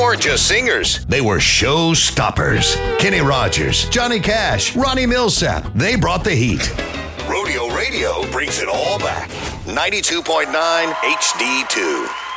weren't just singers, they were show stoppers. Kenny Rogers, Johnny Cash, Ronnie Millsap, they brought the heat. Rodeo Radio brings it all back. 92.9 HD2.